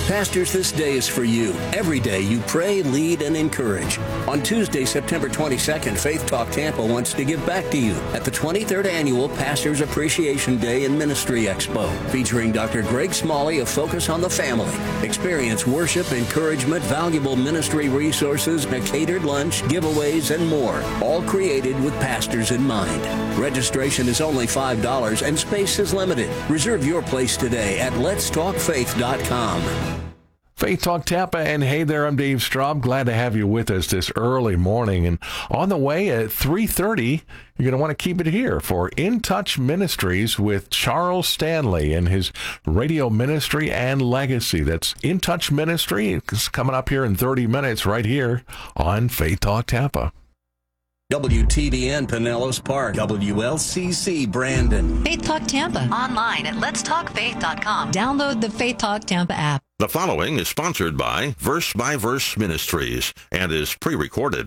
Pastors, this day is for you. Every day you pray, lead, and encourage. On Tuesday, September 22nd, Faith Talk Tampa wants to give back to you at the 23rd Annual Pastors Appreciation Day and Ministry Expo, featuring Dr. Greg Smalley of Focus on the Family. Experience worship, encouragement, valuable ministry resources, a catered lunch, giveaways, and more, all created with pastors in mind. Registration is only $5 and space is limited. Reserve your place today at letstalkfaith.com. Faith Talk Tampa, and hey there, I'm Dave Straub. Glad to have you with us this early morning. And on the way at 3:30, you're going to want to keep it here for In Touch Ministries with Charles Stanley and his radio ministry and legacy. That's In Touch Ministry. It's coming up here in 30 minutes right here on Faith Talk Tampa. WTBN Pinellas Park, WLCC Brandon. Faith Talk Tampa. Online at letstalkfaith.com. Download the Faith Talk Tampa app. The following is sponsored by Verse Ministries and is pre-recorded.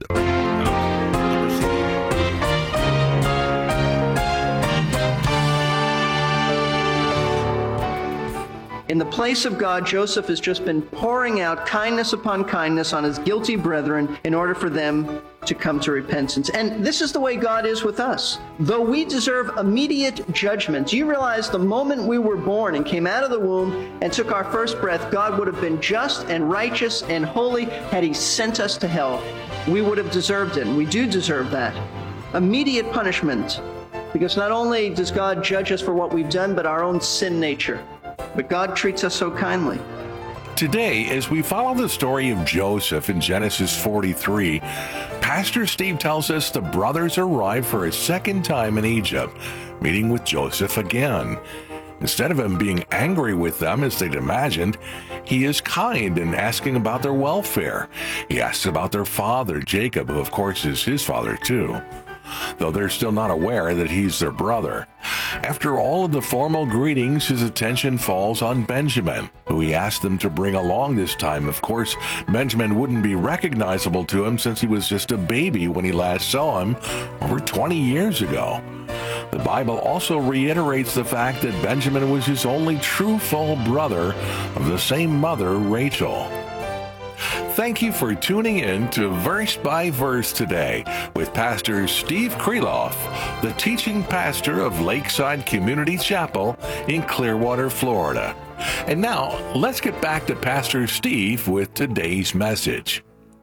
In the place of God, Joseph has just been pouring out kindness upon kindness on his guilty brethren in order for them to come to repentance. And this is the way God is with us. Though we deserve immediate judgment, do you realize the moment we were born and came out of the womb and took our first breath, God would have been just and righteous and holy had he sent us to hell. We would have deserved it, and we do deserve that. Immediate punishment, because not only does God judge us for what we've done, but our own sin nature. But God treats us so kindly. Today, as we follow the story of Joseph in Genesis 43, Pastor Steve tells us the brothers arrive for a second time in Egypt, meeting with Joseph again. Instead of him being angry with them as they'd imagined, he is kind and asking about their welfare. He asks about their father, Jacob, who of course is his father too, though they're still not aware that he's their brother. After all of the formal greetings, his attention falls on Benjamin, who he asked them to bring along this time. Of course, Benjamin wouldn't be recognizable to him since he was just a baby when he last saw him over 20 years ago. The Bible also reiterates the fact that Benjamin was his only true full brother of the same mother, Rachel. Thank you for tuning in to Verse by Verse today with Pastor Steve Kreloff, the teaching pastor of Lakeside Community Chapel in Clearwater, Florida. And now, let's get back to Pastor Steve with today's message.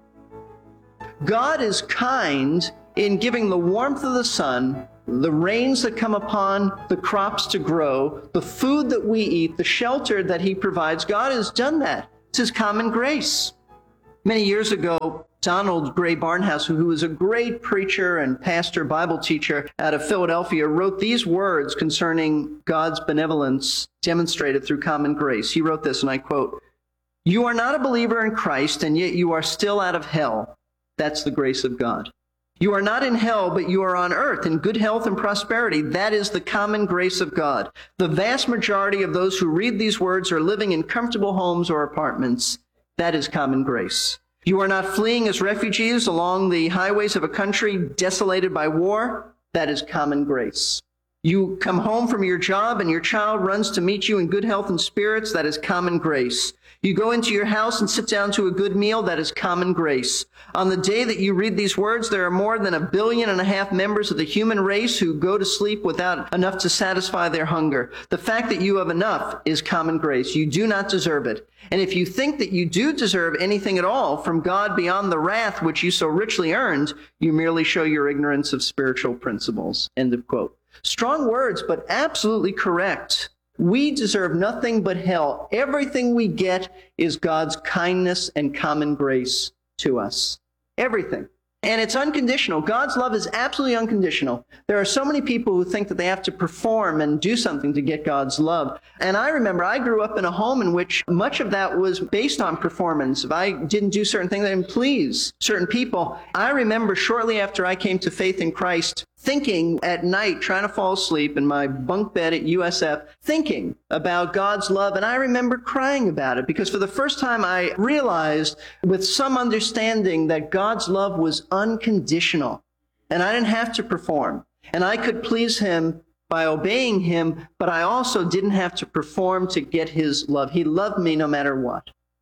God is kind in giving the warmth of the sun, the rains that come upon the crops to grow, the food that we eat, the shelter that he provides. God has done that. It's his common grace. Many years ago, Donald Gray Barnhouse, who was a great preacher and pastor, Bible teacher out of Philadelphia, wrote these words concerning God's benevolence demonstrated through common grace. He wrote this, and I quote, "You are not a believer in Christ, and yet you are still out of hell. That's the grace of God. You are not in hell, but you are on earth in good health and prosperity. That is the common grace of God. The vast majority of those who read these words are living in comfortable homes or apartments. That is common grace. You are not fleeing as refugees along the highways of a country desolated by war. That is common grace. You come home from your job and your child runs to meet you in good health and spirits. That is common grace. You go into your house and sit down to a good meal. That is common grace. On the day that you read these words, there are more than 1.5 billion members of the human race who go to sleep without enough to satisfy their hunger. The fact that you have enough is common grace. You do not deserve it. And if you think that you do deserve anything at all from God beyond the wrath which you so richly earned, you merely show your ignorance of spiritual principles." End of quote. Strong words, but absolutely correct. We deserve nothing but hell. Everything we get is God's kindness and common grace to us. Everything. And it's unconditional. God's love is absolutely unconditional. There are so many people who think that they have to perform and do something to get God's love. And I remember I grew up in a home in which much of that was based on performance. If I didn't do certain things, I didn't please certain people. I remember shortly after I came to faith in Christ, thinking at night, trying to fall asleep in my bunk bed at USF, thinking about God's love. And I remember crying about it because for the first time I realized with some understanding that God's love was unconditional. And I didn't have to perform. And I could please him by obeying him, but I also didn't have to perform to get his love. He loved me no matter what.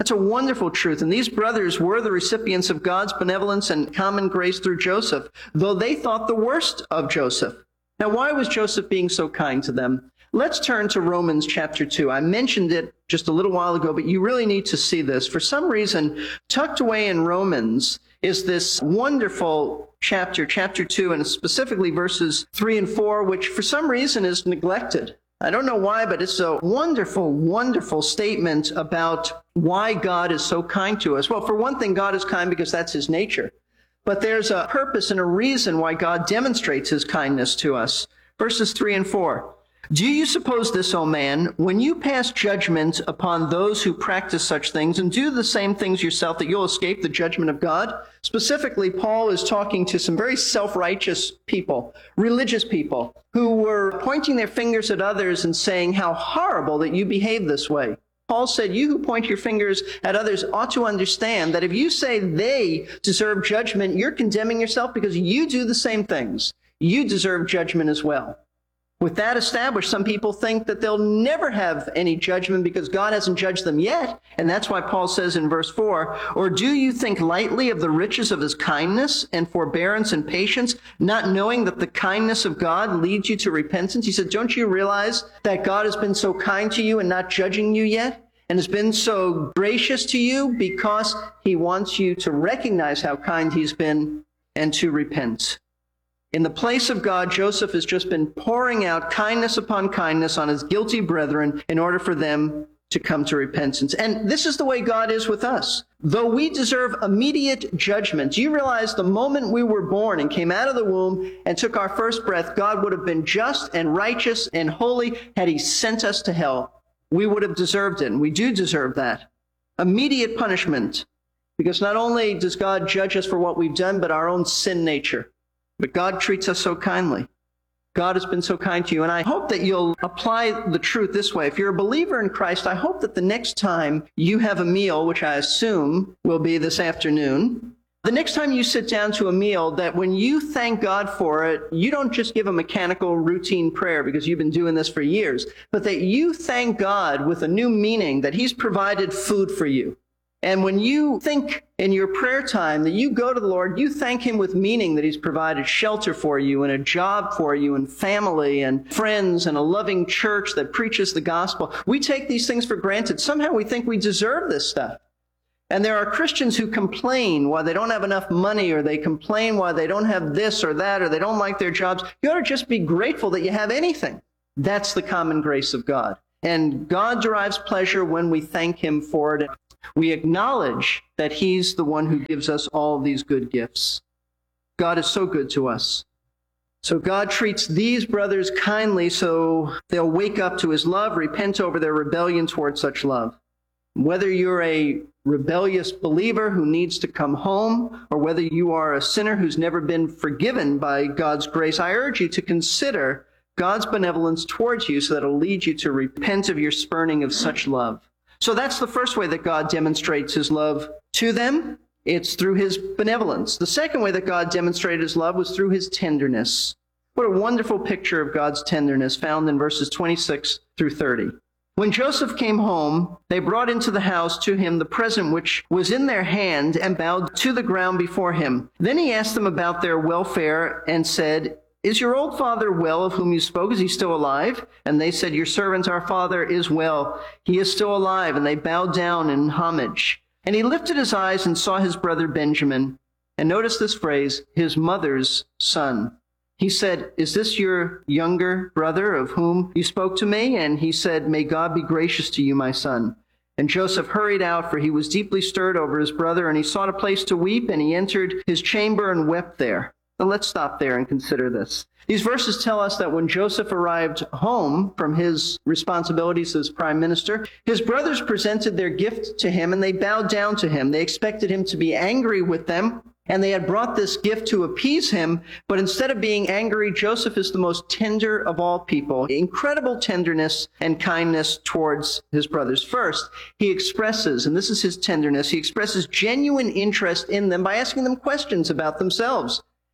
That's a wonderful truth. And these brothers were the recipients of God's benevolence and common grace through Joseph, though they thought the worst of Joseph. Now, why was Joseph being so kind to them? Let's turn to Romans chapter 2. I mentioned it just a little while ago, but you really need to see this. For some reason, tucked away in Romans is this wonderful chapter 2, and specifically verses 3 and 4, which for some reason is neglected. I don't know why, but it's a wonderful, wonderful statement about why God is so kind to us. Well, for one thing, God is kind because that's his nature. But there's a purpose and a reason why God demonstrates his kindness to us. Verses 3 and 4. Do you suppose this, O man, when you pass judgment upon those who practice such things and do the same things yourself, that you'll escape the judgment of God? Specifically, Paul is talking to some very self-righteous people, religious people, who were pointing their fingers at others and saying how horrible that you behave this way. Paul said, you who point your fingers at others ought to understand that if you say they deserve judgment, you're condemning yourself because you do the same things. You deserve judgment as well. With that established, some people think that they'll never have any judgment because God hasn't judged them yet. And that's why Paul says in verse 4, or do you think lightly of the riches of his kindness and forbearance and patience, not knowing that the kindness of God leads you to repentance? He said, don't you realize that God has been so kind to you and not judging you yet? And has been so gracious to you because he wants you to recognize how kind he's been and to repent. In the place of God, Joseph has just been pouring out kindness upon kindness on his guilty brethren in order for them to come to repentance. And this is the way God is with us. Though we deserve immediate judgment, do you realize the moment we were born and came out of the womb and took our first breath, God would have been just and righteous and holy had he sent us to hell. We would have deserved it, and we do deserve that. Immediate punishment, because not only does God judge us for what we've done, but our own sin nature. But God treats us so kindly. God has been so kind to you. And I hope that you'll apply the truth this way. If you're a believer in Christ, I hope that the next time you have a meal, which I assume will be this afternoon, the next time you sit down to a meal, that when you thank God for it, you don't just give a mechanical routine prayer because you've been doing this for years, but that you thank God with a new meaning that he's provided food for you. And when you think in your prayer time that you go to the Lord, you thank him with meaning that he's provided shelter for you and a job for you and family and friends and a loving church that preaches the gospel. We take these things for granted. Somehow we think we deserve this stuff. And there are Christians who complain why they don't have enough money, or they complain why they don't have this or that, or they don't like their jobs. You ought to just be grateful that you have anything. That's the common grace of God. And God derives pleasure when we thank him for it. We acknowledge that he's the one who gives us all these good gifts. God is so good to us. So God treats these brothers kindly so they'll wake up to his love, repent over their rebellion toward such love. Whether you're a rebellious believer who needs to come home, or whether you are a sinner who's never been forgiven by God's grace, I urge you to consider God's benevolence towards you so that it'll lead you to repent of your spurning of such love. So that's the first way that God demonstrates his love to them. It's through his benevolence. The second way that God demonstrated his love was through his tenderness. What a wonderful picture of God's tenderness found in verses 26 through 30. When Joseph came home, they brought into the house to him the present which was in their hand and bowed to the ground before him. Then he asked them about their welfare and said, is your old father well of whom you spoke? Is he still alive? And they said, your servant, our father, is well. He is still alive. And they bowed down in homage. And he lifted his eyes and saw his brother Benjamin. And notice this phrase, his mother's son. He said, is this your younger brother of whom you spoke to me? And he said, may God be gracious to you, my son. And Joseph hurried out, for he was deeply stirred over his brother, and he sought a place to weep, and he entered his chamber and wept there. So let's stop there and consider this. These verses tell us that when Joseph arrived home from his responsibilities as prime minister, his brothers presented their gift to him and they bowed down to him. They expected him to be angry with them, and they had brought this gift to appease him. But instead of being angry, Joseph is the most tender of all people. Incredible tenderness and kindness towards his brothers. First, he expresses, and this is his tenderness, he expresses genuine interest in them by asking them questions about themselves.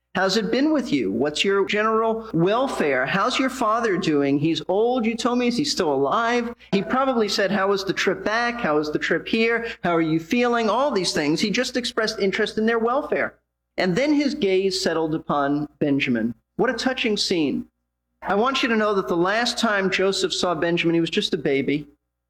How's it been with you? What's your general welfare? How's your father doing? He's old, you told me. Is he still alive? He probably said, how was the trip back? How was the trip here? How are you feeling? All these things. He just expressed interest in their welfare. And then his gaze settled upon Benjamin. What a touching scene. I want you to know that the last time Joseph saw Benjamin, he was just a baby.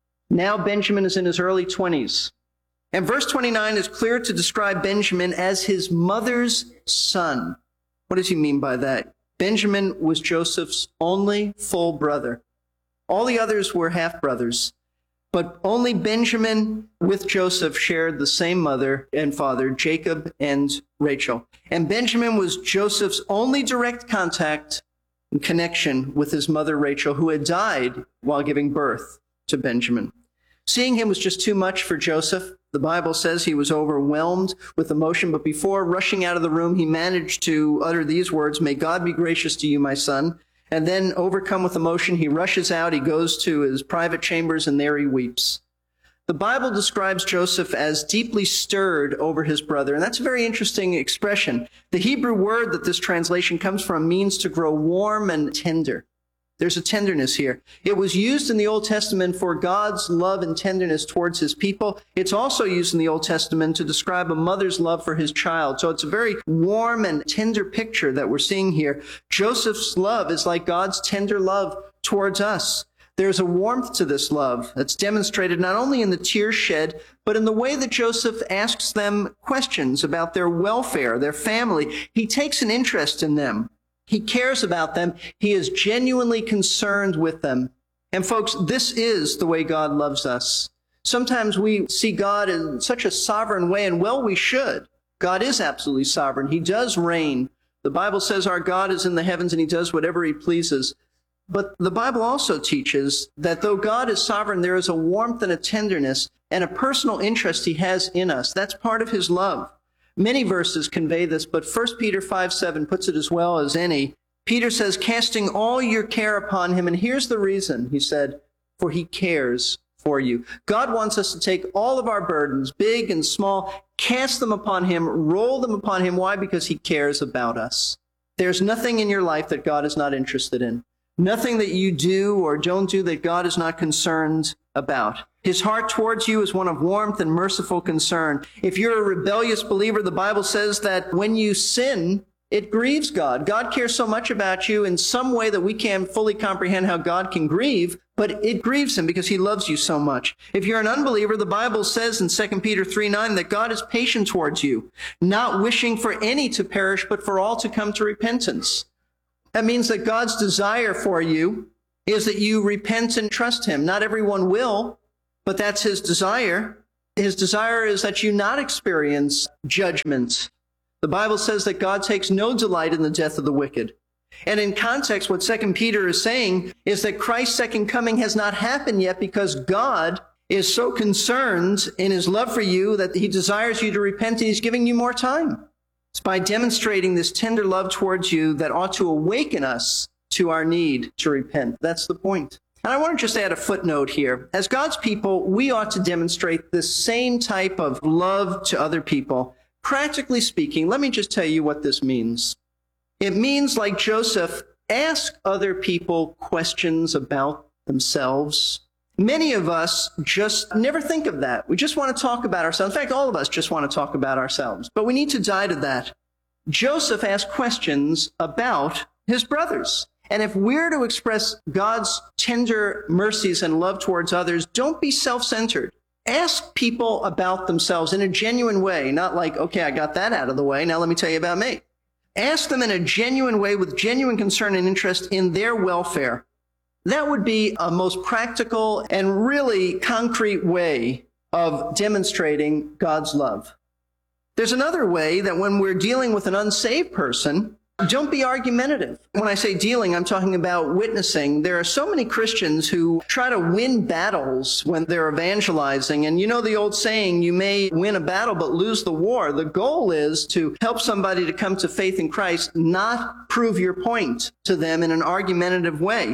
Now Benjamin is in his early 20s. And verse 29 is clear to describe Benjamin as his mother's son. What does he mean by that? Benjamin was Joseph's only full brother. All the others were half-brothers. But only Benjamin with Joseph shared the same mother and father, Jacob and Rachel. And Benjamin was Joseph's only direct contact and connection with his mother, Rachel, who had died while giving birth to Benjamin. Seeing him was just too much for Joseph. The Bible says he was overwhelmed with emotion, but before rushing out of the room, he managed to utter these words, "May God be gracious to you, my son." And then, overcome with emotion, he rushes out, he goes to his private chambers, and there he weeps. The Bible describes Joseph as deeply stirred over his brother, and that's a very interesting expression. The Hebrew word that this translation comes from means to grow warm and tender. There's a tenderness here. It was used in the Old Testament for God's love and tenderness towards his people. It's also used in the Old Testament to describe a mother's love for his child. So it's a very warm and tender picture that we're seeing here. Joseph's love is like God's tender love towards us. There's a warmth to this love that's demonstrated not only in the tears shed, but in the way that Joseph asks them questions about their welfare, their family. He takes an interest in them. He cares about them. He is genuinely concerned with them. And folks, this is the way God loves us. Sometimes we see God in such a sovereign way, and well, we should. God is absolutely sovereign. He does reign. The Bible says our God is in the heavens and he does whatever he pleases. But the Bible also teaches that though God is sovereign, there is a warmth and a tenderness and a personal interest he has in us. That's part of his love. Many verses convey this, but 1 Peter 5:7 puts it as well as any. Peter says, casting all your care upon him, and here's the reason, he said, for he cares for you. God wants us to take all of our burdens, big and small, cast them upon him, roll them upon him. Why? Because he cares about us. There's nothing in your life that God is not interested in. Nothing that you do or don't do that God is not concerned about. His heart towards you is one of warmth and merciful concern. If you're a rebellious believer, the Bible says that when you sin, it grieves God. God cares so much about you in some way that we can't fully comprehend how God can grieve, but it grieves him because he loves you so much. If you're an unbeliever, the Bible says in 2 Peter 3:9 that God is patient towards you, not wishing for any to perish, but for all to come to repentance. That means that God's desire for you is that you repent and trust him. Not everyone will, but that's his desire. His desire is that you not experience judgment. The Bible says that God takes no delight in the death of the wicked. And in context, what 2 Peter is saying is that Christ's second coming has not happened yet because God is so concerned in his love for you that he desires you to repent and he's giving you more time. It's by demonstrating this tender love towards you that ought to awaken us to our need to repent. That's the point. And I want to just add a footnote here. As God's people, we ought to demonstrate this same type of love to other people. Practically speaking, let me just tell you what this means. It means, like Joseph, ask other people questions about themselves. Many of us just never think of that. We just want to talk about ourselves. In fact, all of us just want to talk about ourselves. But we need to die to that. Joseph asked questions about his brothers. And if we're to express God's tender mercies and love towards others, don't be self-centered. Ask people about themselves in a genuine way, not like, okay, I got that out of the way, now let me tell you about me. Ask them in a genuine way with genuine concern and interest in their welfare. That would be a most practical and really concrete way of demonstrating God's love. There's another way that when we're dealing with an unsaved person, don't be argumentative. When I say dealing, I'm talking about witnessing. There are so many Christians who try to win battles when they're evangelizing. And you know the old saying, you may win a battle but lose the war. The goal is to help somebody to come to faith in Christ, not prove your point to them in an argumentative way.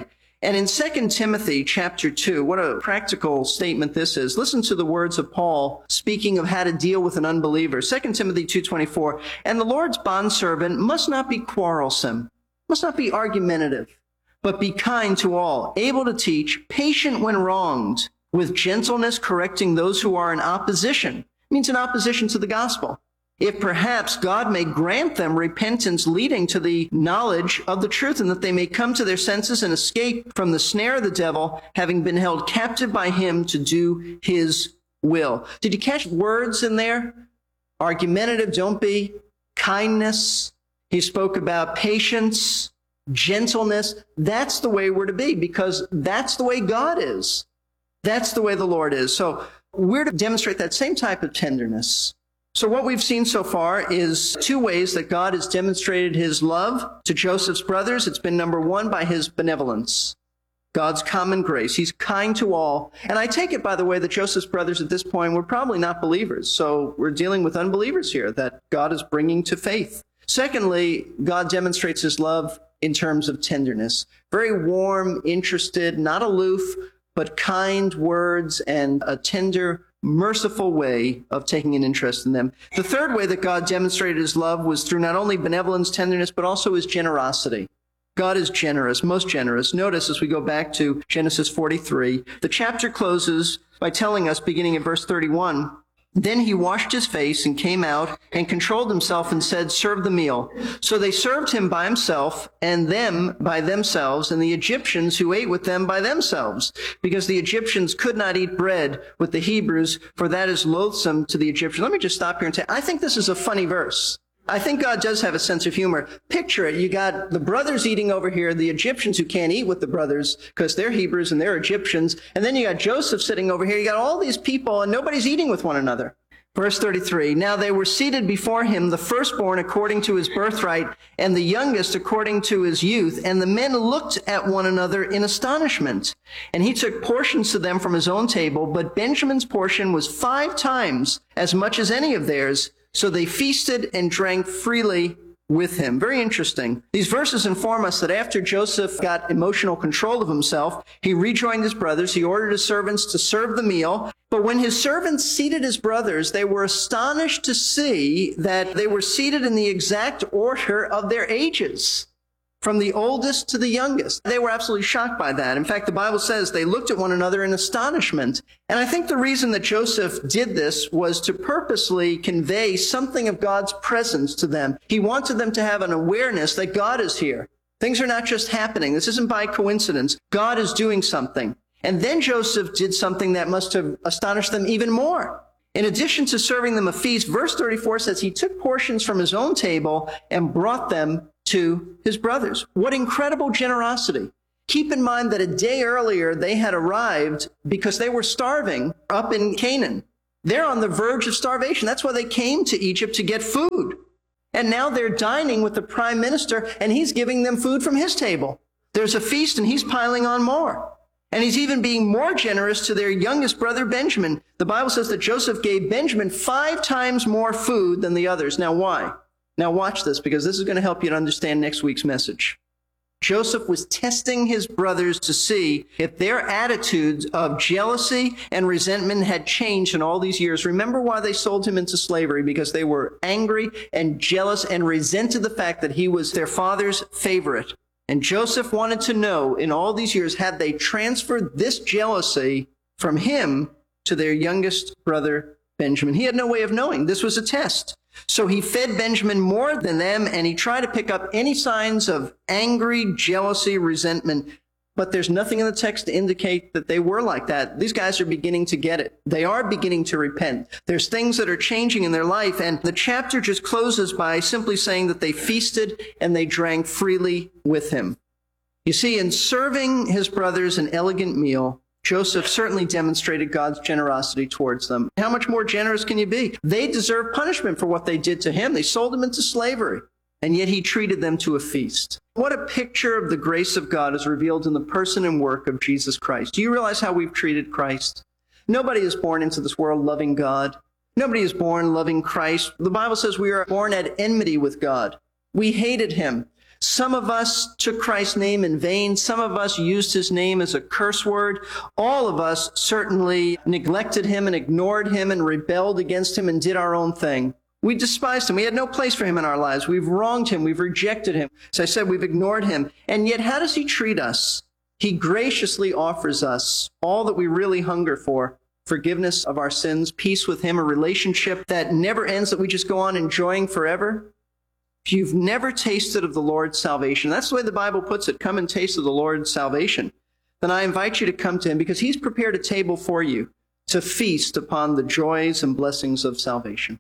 And in 2 Timothy chapter 2, what a practical statement this is. Listen to the words of Paul speaking of how to deal with an unbeliever. 2 Timothy 2:24, and the Lord's bondservant must not be quarrelsome, must not be argumentative, but be kind to all, able to teach, patient when wronged, with gentleness correcting those who are in opposition. It means in opposition to the gospel. If perhaps God may grant them repentance leading to the knowledge of the truth, and that they may come to their senses and escape from the snare of the devil, having been held captive by him to do his will. Did you catch words in there? Argumentative, don't be. Kindness. He spoke about patience, gentleness. That's the way we're to be, because that's the way God is. That's the way the Lord is. So we're to demonstrate that same type of tenderness. So what we've seen so far is two ways that God has demonstrated his love to Joseph's brothers. It's been, number one, by his benevolence, God's common grace. He's kind to all. And I take it, by the way, that Joseph's brothers at this point were probably not believers. So we're dealing with unbelievers here that God is bringing to faith. Secondly, God demonstrates his love in terms of tenderness. Very warm, interested, not aloof, but kind words and a tender, merciful way of taking an interest in them. The third way that God demonstrated his love was through not only benevolence, tenderness, but also his generosity. God is generous, most generous. Notice as we go back to Genesis 43, the chapter closes by telling us, beginning at verse 31, then he washed his face and came out and controlled himself and said, serve the meal. So they served him by himself and them by themselves, and the Egyptians who ate with them by themselves, because the Egyptians could not eat bread with the Hebrews, for that is loathsome to the Egyptians. Let me just stop here and say, I think this is a funny verse. I think God does have a sense of humor. Picture it. You got the brothers eating over here, the Egyptians who can't eat with the brothers because they're Hebrews and they're Egyptians. And then you got Joseph sitting over here. You got all these people and nobody's eating with one another. Verse 33, now they were seated before him, the firstborn according to his birthright, and the youngest according to his youth. And the men looked at one another in astonishment. And he took portions to them from his own table, but Benjamin's portion was 5 times as much as any of theirs. So they feasted and drank freely with him. Very interesting. These verses inform us that after Joseph got emotional control of himself, he rejoined his brothers. He ordered his servants to serve the meal. But when his servants seated his brothers, they were astonished to see that they were seated in the exact order of their ages, from the oldest to the youngest. They were absolutely shocked by that. In fact, the Bible says they looked at one another in astonishment. And I think the reason that Joseph did this was to purposely convey something of God's presence to them. He wanted them to have an awareness that God is here. Things are not just happening. This isn't by coincidence. God is doing something. And then Joseph did something that must have astonished them even more. In addition to serving them a feast, verse 34 says he took portions from his own table and brought them to his brothers. What incredible generosity. Keep in mind that a day earlier they had arrived because they were starving up in Canaan. They're on the verge of starvation. That's why they came to Egypt to get food. And now they're dining with the prime minister and he's giving them food from his table. There's a feast and he's piling on more. And he's even being more generous to their youngest brother, Benjamin. The Bible says that Joseph gave Benjamin 5 times more food than the others. Now, why? Now, watch this, because this is going to help you to understand next week's message. Joseph was testing his brothers to see if their attitudes of jealousy and resentment had changed in all these years. Remember why they sold him into slavery? Because they were angry and jealous and resented the fact that he was their father's favorite. And Joseph wanted to know in all these years, had they transferred this jealousy from him to their youngest brother, Benjamin? He had no way of knowing. This was a test. So he fed Benjamin more than them, and he tried to pick up any signs of angry, jealousy, resentment. But there's nothing in the text to indicate that they were like that. These guys are beginning to get it. They are beginning to repent. There's things that are changing in their life, and the chapter just closes by simply saying that they feasted and they drank freely with him. You see, in serving his brothers an elegant meal, Joseph certainly demonstrated God's generosity towards them. How much more generous can you be? They deserve punishment for what they did to him. They sold him into slavery, and yet he treated them to a feast. What a picture of the grace of God is revealed in the person and work of Jesus Christ. Do you realize how we've treated Christ? Nobody is born into this world loving God. Nobody is born loving Christ. The Bible says we are born at enmity with God. We hated him. Some of us took Christ's name in vain. Some of us used his name as a curse word. All of us certainly neglected him and ignored him and rebelled against him and did our own thing. We despised him. We had no place for him in our lives. We've wronged him. We've rejected him. As I said, we've ignored him. And yet, how does he treat us? He graciously offers us all that we really hunger for: forgiveness of our sins, peace with him, a relationship that never ends, that we just go on enjoying forever. If you've never tasted of the Lord's salvation, that's the way the Bible puts it, come and taste of the Lord's salvation, then I invite you to come to him, because he's prepared a table for you to feast upon the joys and blessings of salvation.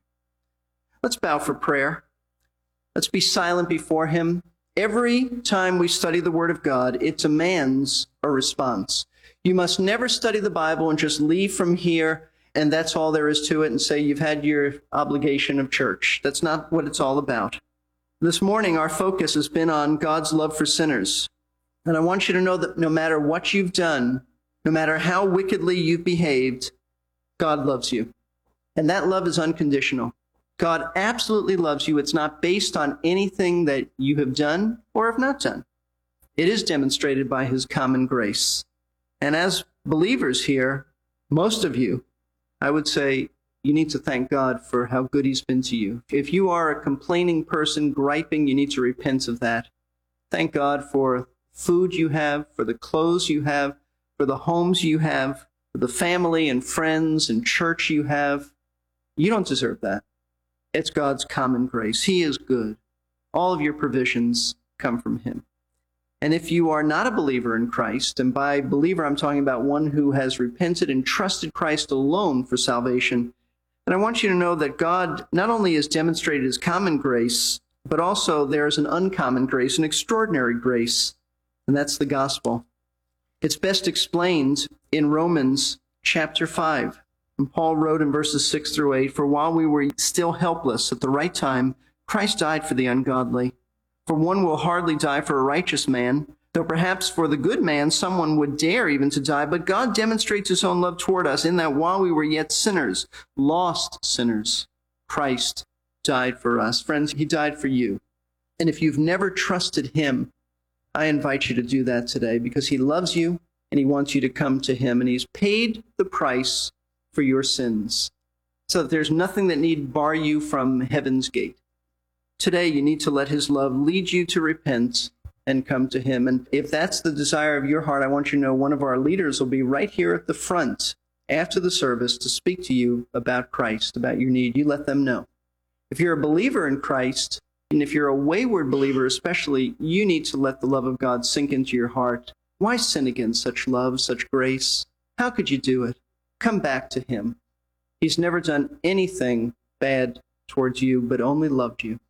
Let's bow for prayer. Let's be silent before him. Every time we study the Word of God, it demands a response. You must never study the Bible and just leave from here and that's all there is to it and say you've had your obligation of church. That's not what it's all about. This morning, our focus has been on God's love for sinners. And I want you to know that no matter what you've done, no matter how wickedly you've behaved, God loves you. And that love is unconditional. God absolutely loves you. It's not based on anything that you have done or have not done. It is demonstrated by his common grace. And as believers here, most of you, I would say you need to thank God for how good he's been to you. If you are a complaining person, griping, you need to repent of that. Thank God for food you have, for the clothes you have, for the homes you have, for the family and friends and church you have. You don't deserve that. It's God's common grace. He is good. All of your provisions come from him. And if you are not a believer in Christ, and by believer I'm talking about one who has repented and trusted Christ alone for salvation, then I want you to know that God not only has demonstrated his common grace, but also there is an uncommon grace, an extraordinary grace, and that's the gospel. It's best explained in Romans chapter 5. And Paul wrote in verses 6 through 8, "For while we were still helpless, at the right time, Christ died for the ungodly. For one will hardly die for a righteous man, though perhaps for the good man someone would dare even to die. But God demonstrates his own love toward us in that while we were yet sinners, lost sinners, Christ died for us." Friends, he died for you. And if you've never trusted him, I invite you to do that today, because he loves you and he wants you to come to him. And he's paid the price for your sins, so that there's nothing that need bar you from heaven's gate. Today, you need to let his love lead you to repent and come to him. And if that's the desire of your heart, I want you to know one of our leaders will be right here at the front after the service to speak to you about Christ, about your need. You let them know. If you're a believer in Christ, and if you're a wayward believer especially, you need to let the love of God sink into your heart. Why sin against such love, such grace? How could you do it? Come back to him. He's never done anything bad towards you, but only loved you.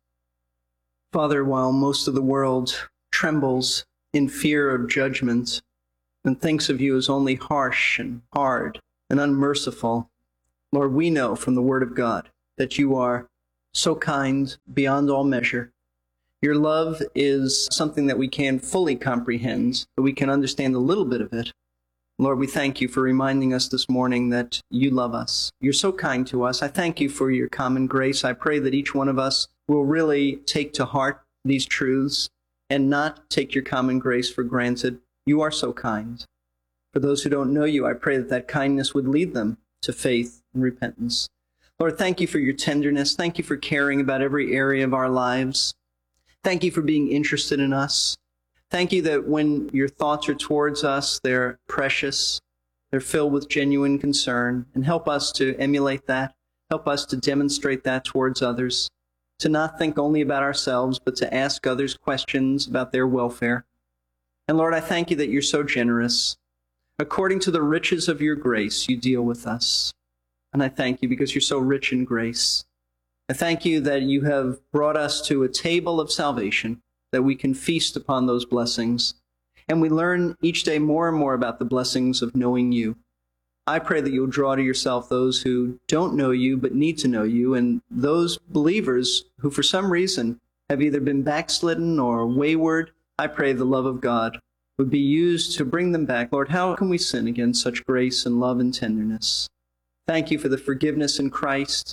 Father, while most of the world trembles in fear of judgment and thinks of you as only harsh and hard and unmerciful, Lord, we know from the Word of God that you are so kind beyond all measure. Your love is something that we can't fully comprehend, but we can understand a little bit of it. Lord, we thank you for reminding us this morning that you love us. You're so kind to us. I thank you for your common grace. I pray that each one of us will really take to heart these truths and not take your common grace for granted. You are so kind. For those who don't know you, I pray that that kindness would lead them to faith and repentance. Lord, thank you for your tenderness. Thank you for caring about every area of our lives. Thank you for being interested in us. Thank you that when your thoughts are towards us, they're precious, they're filled with genuine concern, and help us to emulate that. Help us to demonstrate that towards others, to not think only about ourselves, but to ask others questions about their welfare. And Lord, I thank you that you're so generous. According to the riches of your grace, you deal with us. And I thank you because you're so rich in grace. I thank you that you have brought us to a table of salvation, that we can feast upon those blessings. And we learn each day more and more about the blessings of knowing you. I pray that you'll draw to yourself those who don't know you but need to know you, and those believers who for some reason have either been backslidden or wayward. I pray the love of God would be used to bring them back. Lord, how can we sin against such grace and love and tenderness? Thank you for the forgiveness in Christ.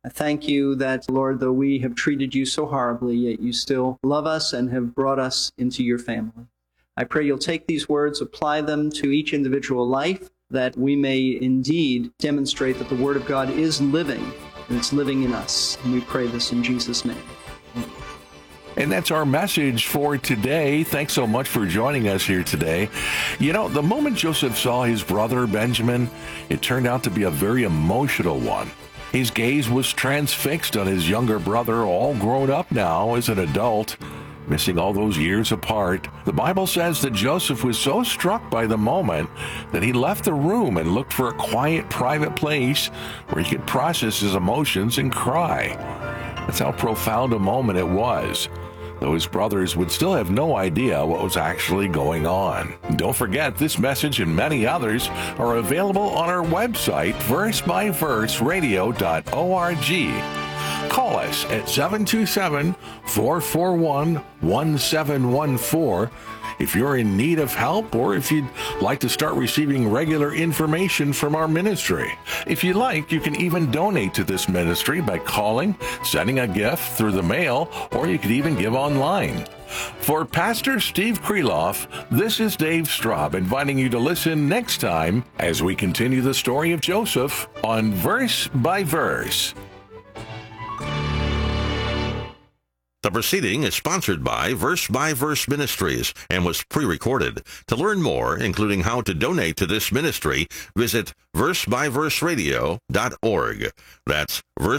I thank you that, Lord, though we have treated you so horribly, yet you still love us and have brought us into your family. I pray you'll take these words, apply them to each individual life, that we may indeed demonstrate that the Word of God is living, and it's living in us. And we pray this in Jesus' name. And that's our message for today. Thanks so much for joining us here today. You know, the moment Joseph saw his brother Benjamin, it turned out to be a very emotional one. His gaze was transfixed on his younger brother, all grown up now as an adult, missing all those years apart. The Bible says that Joseph was so struck by the moment that he left the room and looked for a quiet, private place where he could process his emotions and cry. That's how profound a moment it was, though his brothers would still have no idea what was actually going on. And don't forget, this message and many others are available on our website, versebyverseradio.org. Call us at 727-441-1714 if you're in need of help or if you'd like to start receiving regular information from our ministry. If you like, you can even donate to this ministry by calling, sending a gift through the mail, or you could even give online. For Pastor Steve Kreloff, this is Dave Straub inviting you to listen next time as we continue the story of Joseph on Verse by Verse. The proceeding is sponsored by Verse Ministries and was pre-recorded. To learn more, including how to donate to this ministry, visit versebyverseradio.org. That's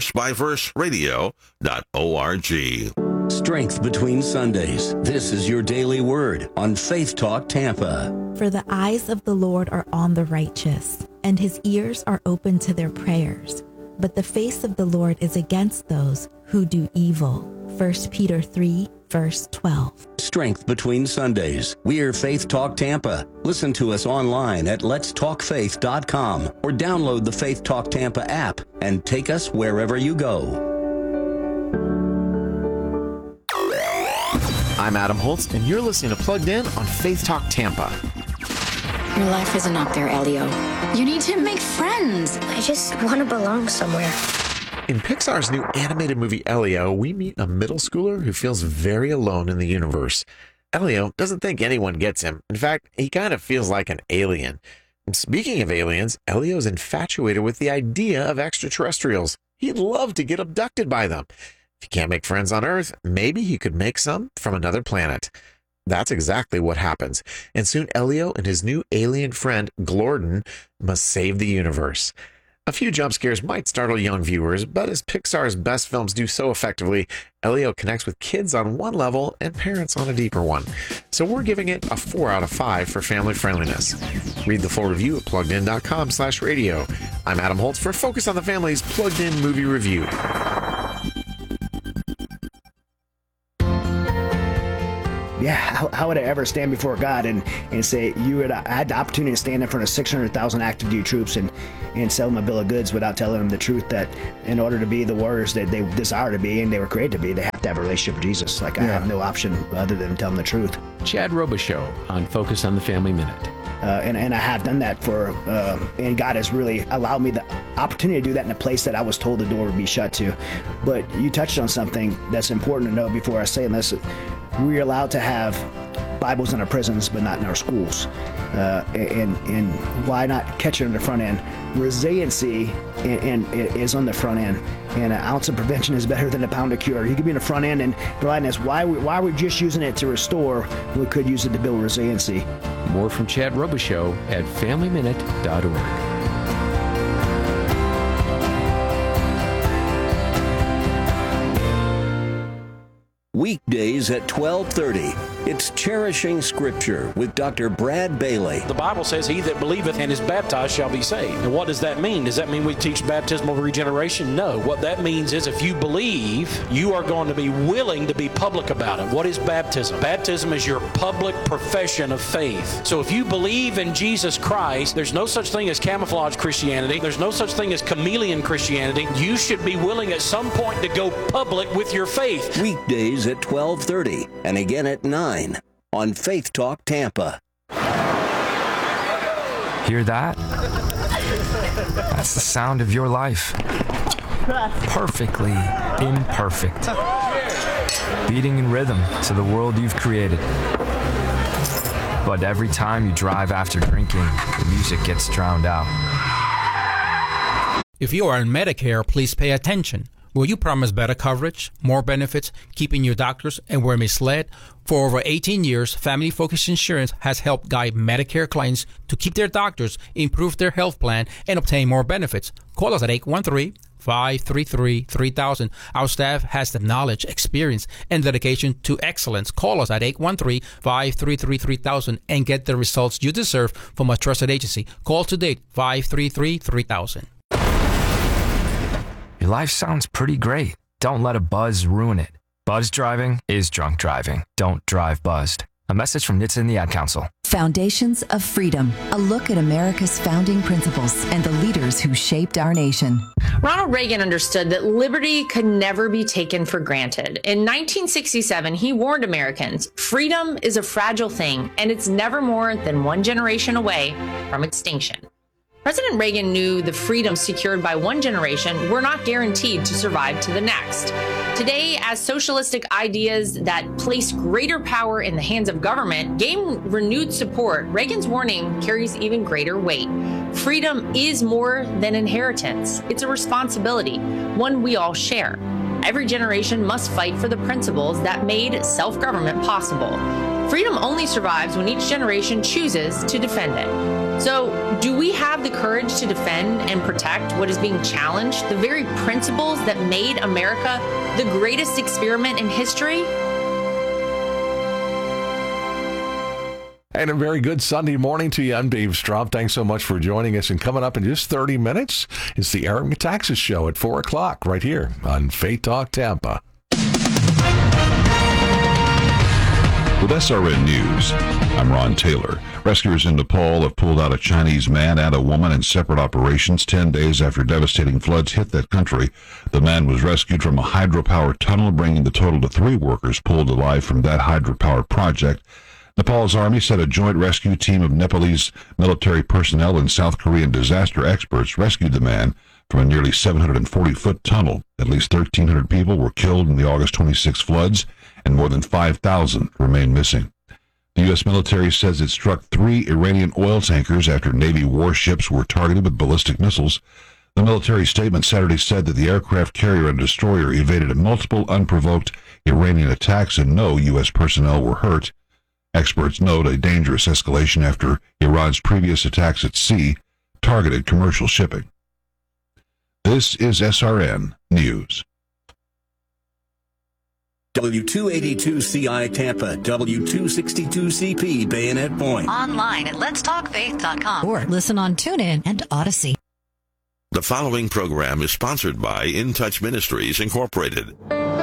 versebyverseradio.org. Strength between Sundays. This is your daily word on Faith Talk Tampa. For the eyes of the Lord are on the righteous, and his ears are open to their prayers. But the face of the Lord is against those who do evil. 1 Peter 3, verse 12. Strength between Sundays. We're Faith Talk Tampa. Listen to us online at letstalkfaith.com or download the Faith Talk Tampa app and take us wherever you go. I'm Adam Holtz, and you're listening to Plugged In on Faith Talk Tampa. Your life isn't up there, Elio. You need to make friends. I just want to belong somewhere. In Pixar's new animated movie Elio, we meet a middle schooler who feels very alone in the universe. Elio doesn't think anyone gets him. In fact, he kind of feels like an alien. And speaking of aliens, Elio's infatuated with the idea of extraterrestrials. He'd love to get abducted by them. If he can't make friends on Earth, maybe he could make some from another planet. That's exactly what happens. And soon Elio and his new alien friend, Glorden, must save the universe. A few jump scares might startle young viewers, but as Pixar's best films do so effectively, Elio connects with kids on one level and parents on a deeper one. So we're giving it a 4 out of 5 for family friendliness. Read the full review at pluggedin.com/radio. I'm Adam Holtz for Focus on the Family's Plugged In Movie Review. Yeah, how would I ever stand before God and say I had the opportunity to stand in front of 600,000 active duty troops and sell them a bill of goods without telling them the truth that in order to be the warriors that they desire to be and they were created to be, they have to have a relationship with Jesus. Like, I have no option other than tell them the truth. Chad Robichaux on Focus on the Family Minute. And I have done that and God has really allowed me the opportunity to do that in a place that I was told the door would be shut to. But you touched on something that's important to know before I say this. We're allowed to have Bibles in our prisons, but not in our schools. And why not catch it on the front end? Resiliency is on the front end, and an ounce of prevention is better than a pound of cure. You could be in the front end and providing us why we're just using it to restore. We could use it to build resiliency. More from Chad Robichaux at FamilyMinute.org. Weekdays at 12:30. It's Cherishing Scripture with Dr. Brad Bailey. The Bible says, "He that believeth and is baptized shall be saved." And what does that mean? Does that mean we teach baptismal regeneration? No. What that means is if you believe, you are going to be willing to be public about it. What is baptism? Baptism is your public profession of faith. So if you believe in Jesus Christ, there's no such thing as camouflage Christianity. There's no such thing as chameleon Christianity. You should be willing at some point to go public with your faith. Weekdays at 12:30 and again at 9 on Faith Talk Tampa. Hear that? That's the sound of your life. perfectly imperfect, beating in rhythm to the world you've created. But every time you drive after drinking, the music gets drowned out. If you are on Medicare, please pay attention. Will you promise better coverage, more benefits, keeping your doctors, and were misled? For over 18 years, Family Focus Insurance has helped guide Medicare clients to keep their doctors, improve their health plan, and obtain more benefits. Call us at 813-533-3000. Our staff has the knowledge, experience, and dedication to excellence. Call us at 813-533-3000 and get the results you deserve from a trusted agency. Call today, 533-3000. Your life sounds pretty great. Don't let a buzz ruin it. Buzz driving is drunk driving. Don't drive buzzed. A message from NHTSA and the Ad Council. Foundations of Freedom, a look at America's founding principles and the leaders who shaped our nation. Ronald Reagan understood that liberty could never be taken for granted. In 1967, he warned Americans, freedom is a fragile thing, and it's never more than one generation away from extinction. President Reagan knew the freedoms secured by one generation were not guaranteed to survive to the next. Today, as socialistic ideas that place greater power in the hands of government gain renewed support, Reagan's warning carries even greater weight. Freedom is more than inheritance. It's a responsibility, one we all share. Every generation must fight for the principles that made self-government possible. Freedom only survives when each generation chooses to defend it. So, do we have the courage to defend and protect what is being challenged, the very principles that made America the greatest experiment in history? And a very good Sunday morning to you. I'm Dave Straub. Thanks so much for joining us. And coming up in just 30 minutes, it's the Eric Metaxas Show at 4 o'clock right here on Faith Talk Tampa. With SRN News, I'm Ron Taylor. Rescuers in Nepal have pulled out a Chinese man and a woman in separate operations 10 days after devastating floods hit that country. The man was rescued from a hydropower tunnel, bringing the total to 3 workers pulled alive from that hydropower project. Nepal's army said a joint rescue team of Nepalese military personnel and South Korean disaster experts rescued the man from a nearly 740-foot tunnel. At least 1,300 people were killed in the August 26 floods, and more than 5,000 remain missing. The U.S. military says it struck 3 Iranian oil tankers after Navy warships were targeted with ballistic missiles. The military statement Saturday said that the aircraft carrier and destroyer evaded multiple unprovoked Iranian attacks and no U.S. personnel were hurt. Experts note a dangerous escalation after Iran's previous attacks at sea targeted commercial shipping. This is SRN News. W282CI Tampa, W262CP Bayonet Point. Online at letstalkfaith.com. Or listen on TuneIn and Odyssey. The following program is sponsored by In Touch Ministries, Incorporated.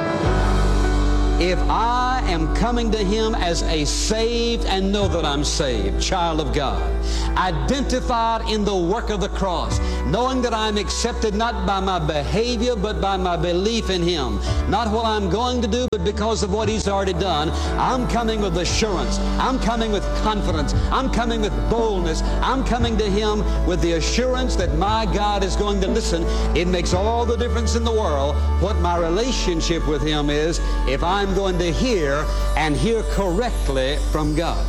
If I am coming to Him as a saved and know that I'm saved, child of God, identified in the work of the cross, knowing that I'm accepted not by my behavior but by my belief in Him, not what I'm going to do but because of what He's already done, I'm coming with assurance. I'm coming with confidence. I'm coming with boldness. I'm coming to Him with the assurance that my God is going to listen. It makes all the difference in the world what my relationship with Him is if I'm going to hear and hear correctly from God.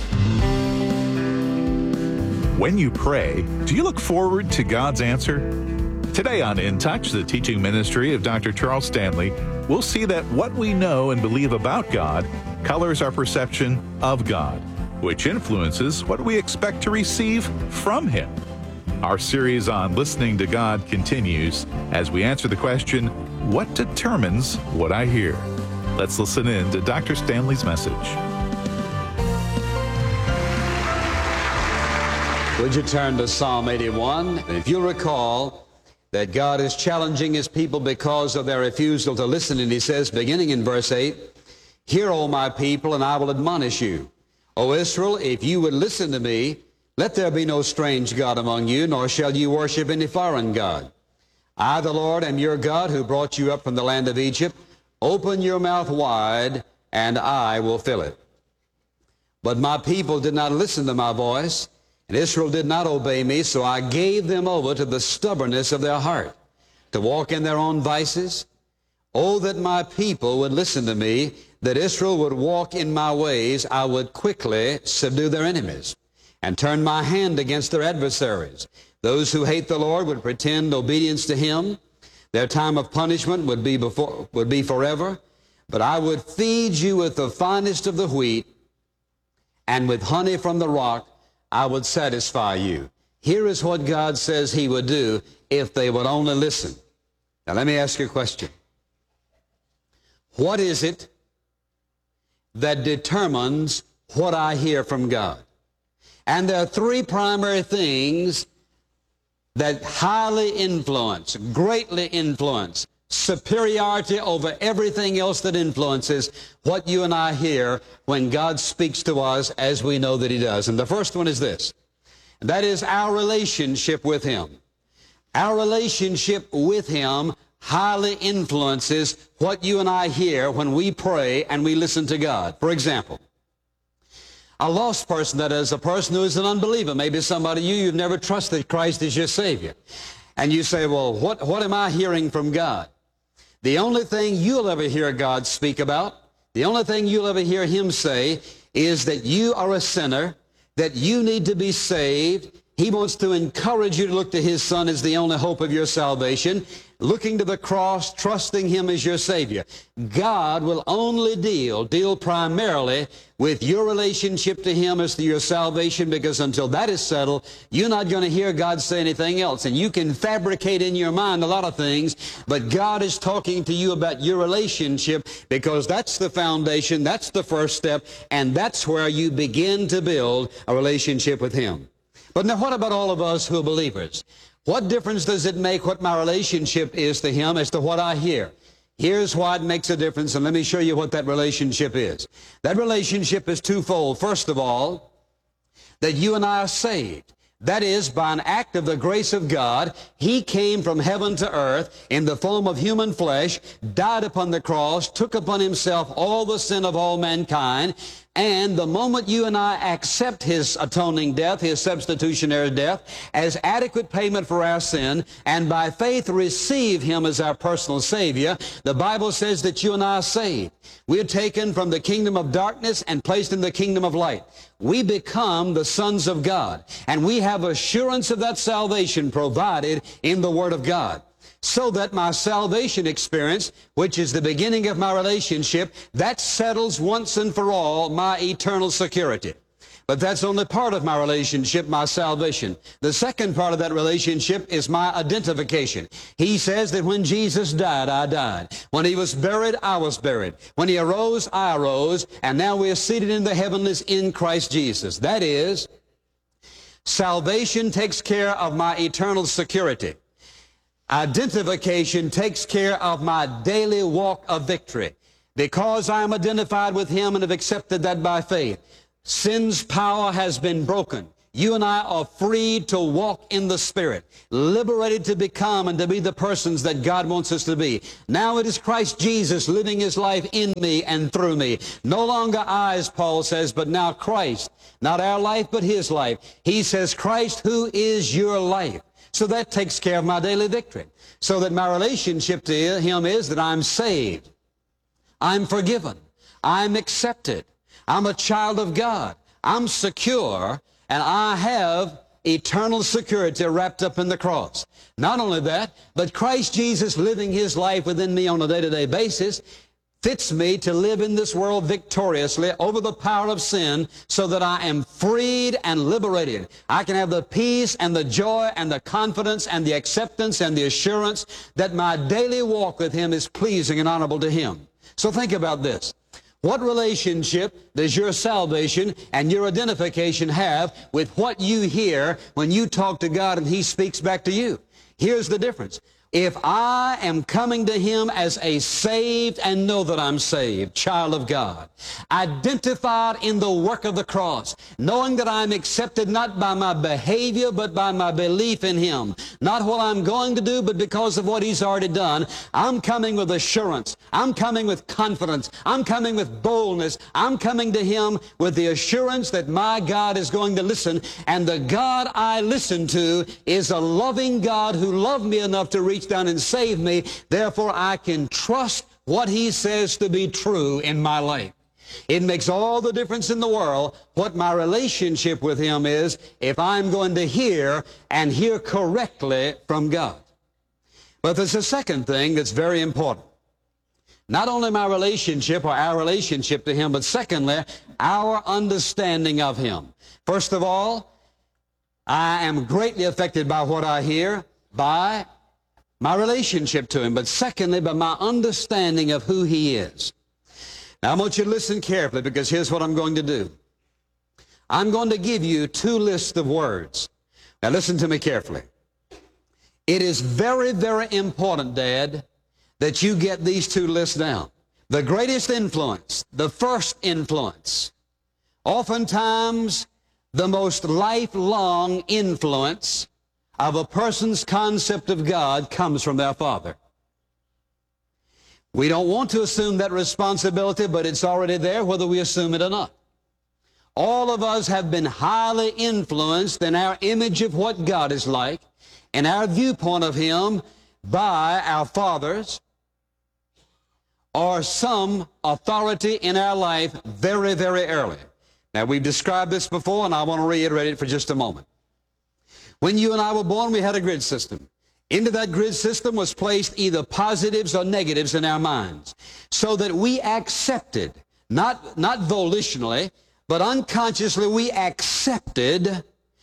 When you pray, do you look forward to God's answer? Today on In Touch, the teaching ministry of Dr. Charles Stanley, we'll see that what we know and believe about God colors our perception of God, which influences what we expect to receive from Him. Our series on listening to God continues as we answer the question, what determines what I hear? Let's listen in to Dr. Stanley's message. Would you turn to Psalm 81? If you recall that God is challenging His people because of their refusal to listen, and He says, beginning in verse 8, "Hear, O my people, and I will admonish you. O Israel, if you would listen to me, let there be no strange God among you, nor shall you worship any foreign God. I, the Lord, am your God, who brought you up from the land of Egypt. Open your mouth wide, and I will fill it." But my people did not listen to my voice, and Israel did not obey me, so I gave them over to the stubbornness of their heart, to walk in their own vices. Oh, that my people would listen to me, that Israel would walk in my ways. I would quickly subdue their enemies and turn my hand against their adversaries. Those who hate the Lord would pretend obedience to him. Their time of punishment would be forever. But I would feed you with the finest of the wheat, and with honey from the rock I would satisfy you. Here is what God says he would do if they would only listen. Now let me ask you a question. What is it that determines what I hear from God? And there are three primary things that highly influence, greatly influence, superiority over everything else that influences what you and I hear when God speaks to us as we know that he does. And the first one is this, and that is our relationship with him. Our relationship with him highly influences what you and I hear when we pray and we listen to God. For example, a lost person, that is, a person who is an unbeliever, maybe somebody you've never trusted Christ as your Savior. And you say, well, what am I hearing from God? The only thing you'll ever hear God speak about, the only thing you'll ever hear him say is that you are a sinner, that you need to be saved. He wants to encourage you to look to his Son as the only hope of your salvation, looking to the cross, trusting him as your Savior. God will only deal primarily with your relationship to him as to your salvation, because until that is settled, you're not going to hear God say anything else. And you can fabricate in your mind a lot of things, but God is talking to you about your relationship, because that's the foundation, that's the first step, and that's where you begin to build a relationship with him. But now what about all of us who are believers? What difference does it make what my relationship is to him as to what I hear? Here's why it makes a difference, and let me show you what that relationship is. That relationship is twofold. First of all, that you and I are saved. That is, by an act of the grace of God, he came from heaven to earth in the form of human flesh, died upon the cross, took upon himself all the sin of all mankind, and the moment you and I accept his atoning death, his substitutionary death, as adequate payment for our sin, and by faith receive him as our personal Savior, the Bible says that you and I are saved. We're taken from the kingdom of darkness and placed in the kingdom of light. We become the sons of God, and we have assurance of that salvation provided in the Word of God. So that my salvation experience, which is the beginning of my relationship, that settles once and for all my eternal security. But that's only part of my relationship, my salvation. The second part of that relationship is my identification. He says that when Jesus died, I died. When he was buried, I was buried. When he arose, I arose. And now we are seated in the heavenlies in Christ Jesus. That is, salvation takes care of my eternal security. Identification takes care of my daily walk of victory. Because I am identified with him and have accepted that by faith, sin's power has been broken. You and I are freed to walk in the Spirit, liberated to become and to be the persons that God wants us to be. Now it is Christ Jesus living his life in me and through me. No longer I, as Paul says, but now Christ. Not our life, but his life. He says, Christ, who is your life? So that takes care of my daily victory. So that my relationship to him is that I'm saved, I'm forgiven, I'm accepted, I'm a child of God, I'm secure, and I have eternal security wrapped up in the cross. Not only that, but Christ Jesus living his life within me on a day-to-day basis fits me to live in this world victoriously over the power of sin, so that I am freed and liberated. I can have the peace and the joy and the confidence and the acceptance and the assurance that my daily walk with him is pleasing and honorable to him. So think about this. What relationship does your salvation and your identification have with what you hear when you talk to God and he speaks back to you? Here's the difference. If I am coming to him as a saved and know that I'm saved, child of God, identified in the work of the cross, knowing that I'm accepted not by my behavior, but by my belief in him, not what I'm going to do, but because of what he's already done, I'm coming with assurance. I'm coming with confidence. I'm coming with boldness. I'm coming to him with the assurance that my God is going to listen, and the God I listen to is a loving God who who loved me enough to reach down and save me. Therefore, I can trust what He says to be true in my life. It makes all the difference in the world what my relationship with Him is if I'm going to hear and hear correctly from God. But there's a second thing that's very important. Not only my relationship or our relationship to Him, but secondly, our understanding of Him. First of all, I am greatly affected by what I hear, by my relationship to Him, but secondly, by my understanding of who He is. Now, I want you to listen carefully, because here's what I'm going to do. I'm going to give you two lists of words. Now, listen to me carefully. It is very, very important, Dad, that you get these two lists down. The greatest influence, the first influence, oftentimes the most lifelong influence of a person's concept of God comes from their father. We don't want to assume that responsibility, but it's already there whether we assume it or not. All of us have been highly influenced in our image of what God is like and our viewpoint of Him by our fathers or some authority in our life very, very early. Now, we've described this before, and I want to reiterate it for just a moment. When you and I were born, we had a grid system. Into that grid system was placed either positives or negatives in our minds, so that we accepted, not volitionally, but unconsciously we accepted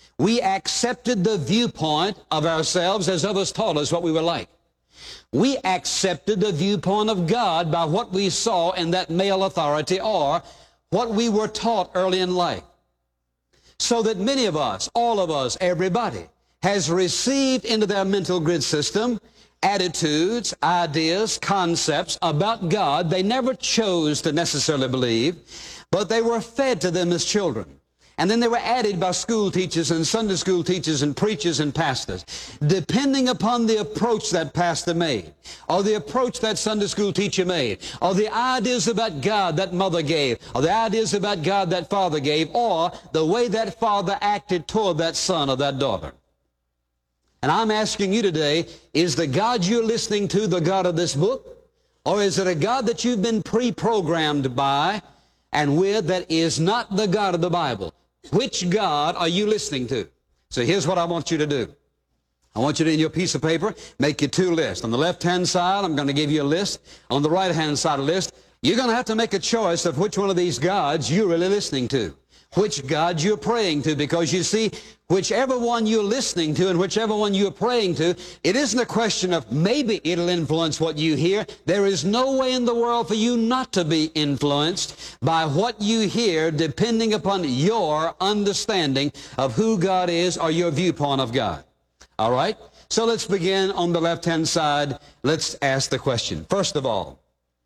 the viewpoint of ourselves as others taught us what we were like. We accepted the viewpoint of God by what we saw in that male authority or what we were taught early in life. So that many of us, all of us, everybody, has received into their mental grid system attitudes, ideas, concepts about God they never chose to necessarily believe, but they were fed to them as children. And then they were added by school teachers and Sunday school teachers and preachers and pastors, depending upon the approach that pastor made, or the approach that Sunday school teacher made, or the ideas about God that mother gave, or the ideas about God that father gave, or the way that father acted toward that son or that daughter. And I'm asking you today, is the God you're listening to the God of this book? Or is it a God that you've been pre-programmed by and with that is not the God of the Bible? Which God are you listening to? So here's what I want you to do. I want you to, in your piece of paper, make your two lists. On the left-hand side, I'm going to give you a list. On the right-hand side of the list, you're going to have to make a choice of which one of these gods you're really listening to, which God you're praying to, because you see, whichever one you're listening to and whichever one you're praying to, it isn't a question of maybe it'll influence what you hear. There is no way in the world for you not to be influenced by what you hear, depending upon your understanding of who God is or your viewpoint of God. All right? So let's begin on the left-hand side. Let's ask the question. First of all,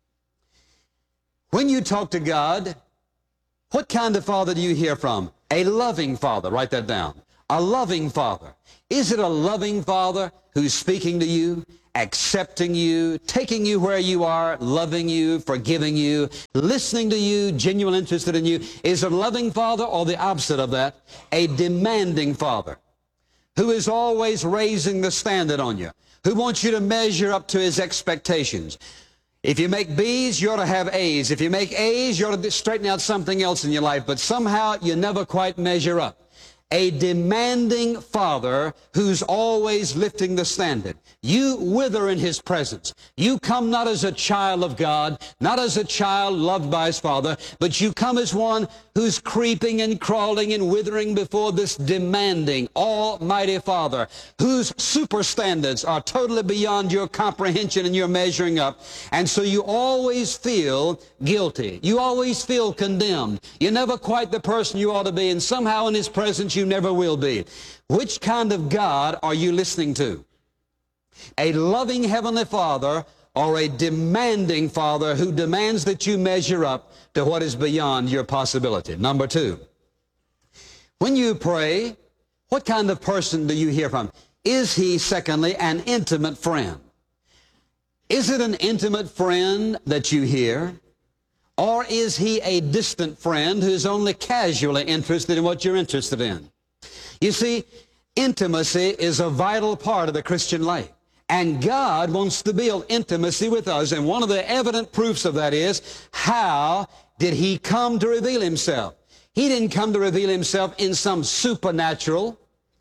when you talk to God, what kind of father do you hear from? A loving father. Write that down. A loving father. Is it a loving father who's speaking to you, accepting you, taking you where you are, loving you, forgiving you, listening to you, genuine interested in you? Is it a loving father, or the opposite of that, a demanding father who is always raising the standard on you, who wants you to measure up to his expectations? If you make B's, you ought to have A's. If you make A's, you ought to straighten out something else in your life. But somehow you never quite measure up. A demanding father who's always lifting the standard. You wither in his presence. You come not as a child of God, not as a child loved by his father, but you come as one who's creeping and crawling and withering before this demanding, almighty father, whose super standards are totally beyond your comprehension and your measuring up. And so you always feel guilty. You always feel condemned. You're never quite the person you ought to be, and somehow in his presence you never will be. Which kind of God are you listening to? A loving heavenly father or a demanding father who demands that you measure up to what is beyond your possibility? Number two, when you pray, what kind of person do you hear from? Is he, secondly, an intimate friend? Is it an intimate friend that you hear? Or is he a distant friend who's only casually interested in what you're interested in? You see, Intimacy is a vital part of the Christian life. And God wants to build intimacy with us. And one of the evident proofs of that is, how did He come to reveal Himself? He didn't come to reveal Himself in some supernatural,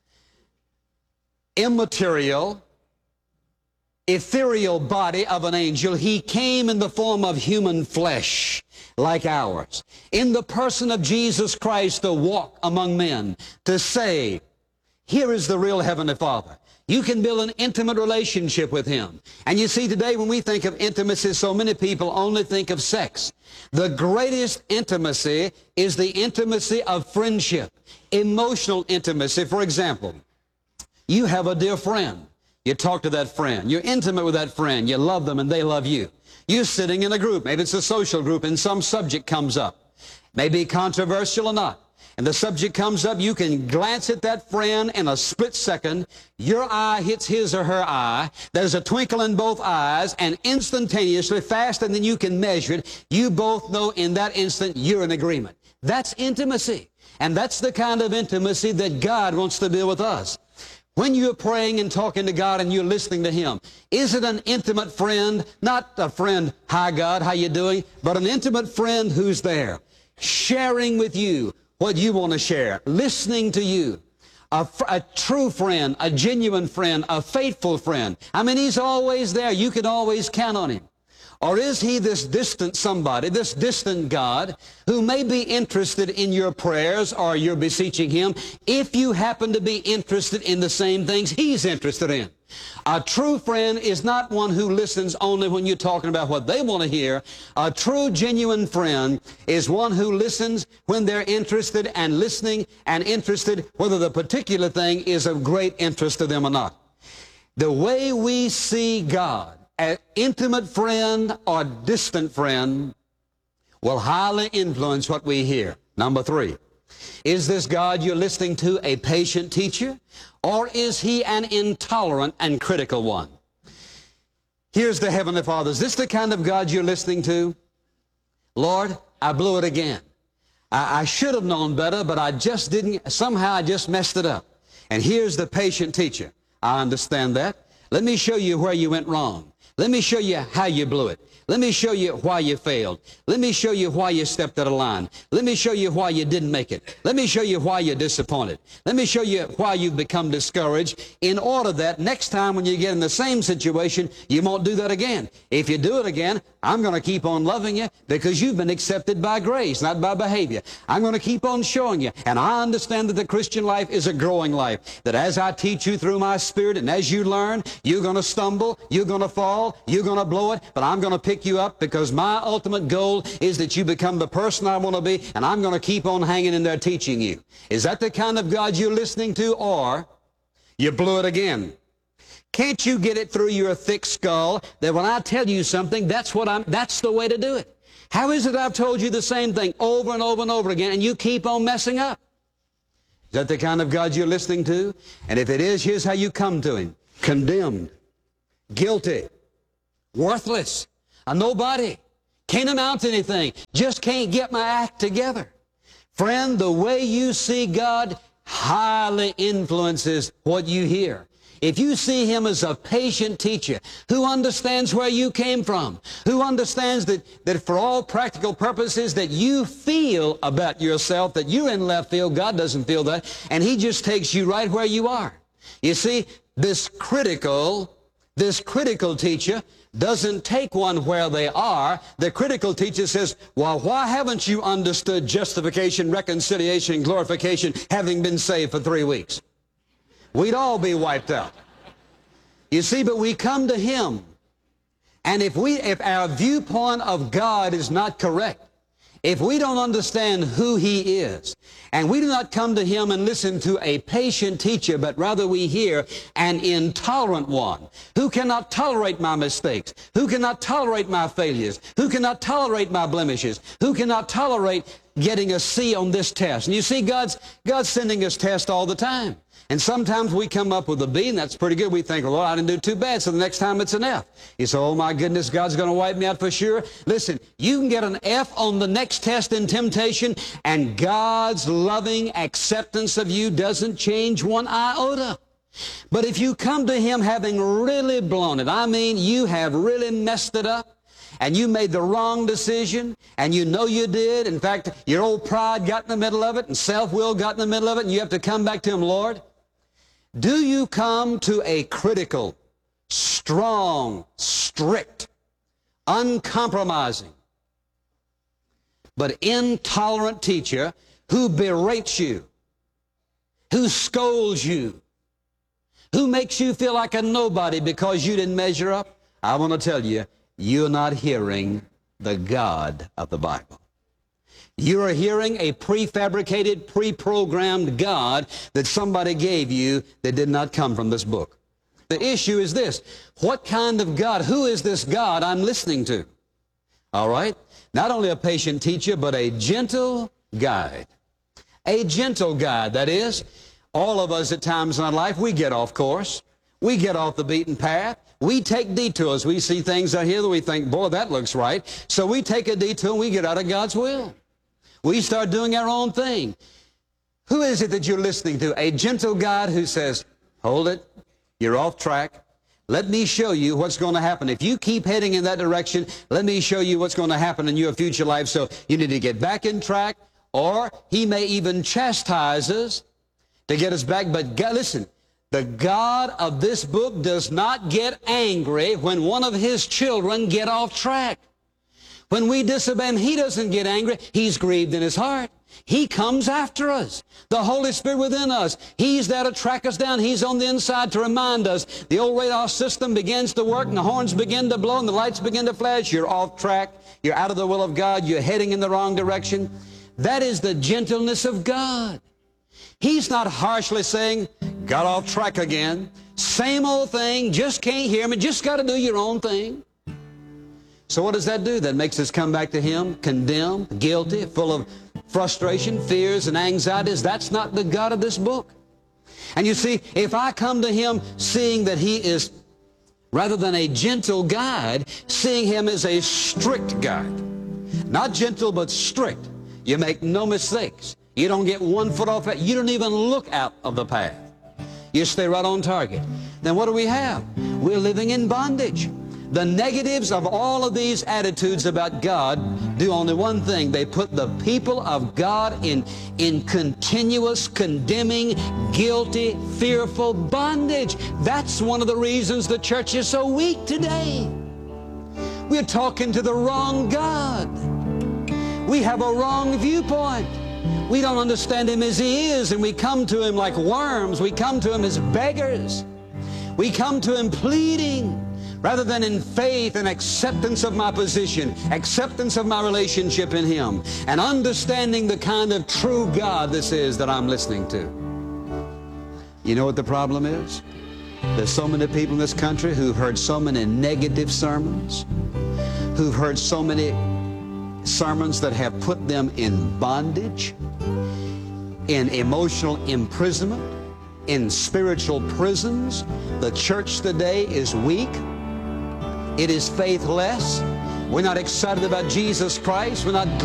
immaterial, ethereal body of an angel. He came in the form of human flesh like ours, in the person of Jesus Christ, to walk among men, to say, here is the real Heavenly Father. You can build an intimate relationship with Him. And you see, today when we think of intimacy, so many people only think of sex. The greatest intimacy is the intimacy of friendship, emotional intimacy. For example, you have a dear friend. You talk to that friend. You're intimate with that friend. You love them and they love you. You're sitting in a group. Maybe it's a social group and some subject comes up. Maybe controversial or not. And the subject comes up, you can glance at that friend in a split second. Your eye hits his or her eye. There's a twinkle in both eyes, and instantaneously, faster than you can measure it, you both know in that instant you're in agreement. That's intimacy. And that's the kind of intimacy that God wants to build with us. When you're praying and talking to God and you're listening to Him, is it an intimate friend? Not a friend, hi God, how you doing? But an intimate friend who's there, sharing with you what you want to share, listening to you. A true friend, a genuine friend, a faithful friend. I mean, He's always there. You can always count on Him. Or is He this distant somebody, this distant God, who may be interested in your prayers or you're beseeching Him if you happen to be interested in the same things He's interested in? A true friend is not one who listens only when you're talking about what they want to hear. A true, genuine friend is one who listens when they're interested, and listening and interested whether the particular thing is of great interest to them or not. The way we see God, an intimate friend or distant friend, will highly influence what we hear. Number 3, is this God you're listening to a patient teacher, or is He an intolerant and critical one? Here's the Heavenly Father. Is this the kind of God you're listening to? Lord, I blew it again. I should have known better, but I just didn't. Somehow I just messed it up. And here's the patient teacher. I understand that. Let me show you where you went wrong. Let me show you how you blew it. Let me show you why you failed. Let me show you why you stepped out of line. Let me show you why you didn't make it. Let me show you why you're disappointed. Let me show you why you've become discouraged, in order that next time when you get in the same situation, you won't do that again. If you do it again, I'm going to keep on loving you because you've been accepted by grace, not by behavior. I'm going to keep on showing you. And I understand that the Christian life is a growing life, that as I teach you through my Spirit and as you learn, you're going to stumble, you're going to fall, you're going to blow it, but I'm going to pick you up, because my ultimate goal is that you become the person I want to be, and I'm going to keep on hanging in there teaching you. Is that the kind of God you're listening to, or you blew it again? Can't you get it through your thick skull that when I tell you something, that's the way to do it? How is it I've told you the same thing over and over and over again, and you keep on messing up? Is that the kind of God you're listening to? And if it is, here's how you come to Him. Condemned, guilty, worthless, a nobody, can't amount to anything, just can't get my act together. Friend, the way you see God highly influences what you hear. If you see Him as a patient teacher who understands where you came from, who understands that for all practical purposes that you feel about yourself, that you're in left field, God doesn't feel that, and He just takes you right where you are. You see, this critical teacher doesn't take one where they are. The critical teacher says, well, why haven't you understood justification, reconciliation, and glorification, having been saved for 3 weeks? We'd all be wiped out. You see, but we come to Him, and if our viewpoint of God is not correct, if we don't understand who He is, and we do not come to Him and listen to a patient teacher, but rather we hear an intolerant one who cannot tolerate my mistakes, who cannot tolerate my failures, who cannot tolerate my blemishes, who cannot tolerate getting a C on this test. And you see, God's sending us tests all the time. And sometimes we come up with a B, and that's pretty good. We think, well, I didn't do too bad, so the next time it's an F. You say, oh my goodness, God's going to wipe me out for sure. Listen, you can get an F on the next test in temptation, and God's loving acceptance of you doesn't change one iota. But if you come to Him having really blown it, I mean, you have really messed it up, and you made the wrong decision, and you know you did. In fact, your old pride got in the middle of it, and self-will got in the middle of it, and you have to come back to Him, Lord. Do you come to a critical, strong, strict, uncompromising, but intolerant teacher who berates you, who scolds you, who makes you feel like a nobody because you didn't measure up? I want to tell you, you're not hearing the God of the Bible. You are hearing a prefabricated, pre-programmed God that somebody gave you that did not come from this book. The issue is this: what kind of God, who is this God I'm listening to? All right? Not only a patient teacher, but a gentle guide. A gentle guide, that is, all of us at times in our life, we get off course. We get off the beaten path. We take detours. We see things out here that we think, boy, that looks right. So we take a detour and we get out of God's will. We start doing our own thing. Who is it that you're listening to? A gentle God who says, hold it, you're off track. Let me show you what's going to happen. If you keep heading in that direction, let me show you what's going to happen in your future life. So you need to get back in track, or He may even chastise us to get us back. But God, listen, the God of this book does not get angry when one of His children get off track. When we disobey Him, He doesn't get angry. He's grieved in His heart. He comes after us. The Holy Spirit within us. He's there to track us down. He's on the inside to remind us. The old radar system begins to work, and the horns begin to blow, and the lights begin to flash. You're off track. You're out of the will of God. You're heading in the wrong direction. That is the gentleness of God. He's not harshly saying, got off track again. Same old thing. Just can't hear me. Just got to do your own thing. So what does that do? That makes us come back to Him, condemned, guilty, full of frustration, fears, and anxieties. That's not the God of this book. And you see, if I come to Him seeing that He is, rather than a gentle guide, seeing Him as a strict guide. Not gentle, but strict. You make no mistakes. You don't get 1 foot off it. You don't even look out of the path. You stay right on target. Then what do we have? We're living in bondage. The negatives of all of these attitudes about God do only one thing. They put the people of God in continuous, condemning, guilty, fearful bondage. That's one of the reasons the church is so weak today. We're talking to the wrong God. We have a wrong viewpoint. We don't understand Him as He is, and we come to Him like worms. We come to Him as beggars. We come to Him pleading, rather than in faith and acceptance of my position, acceptance of my relationship in Him, and understanding the kind of true God this is that I'm listening to. You know what the problem is? There's so many people in this country who've heard so many negative sermons, who've heard so many sermons that have put them in bondage, in emotional imprisonment, in spiritual prisons. The church today is weak. It is faithless. We're not excited about Jesus Christ. We're not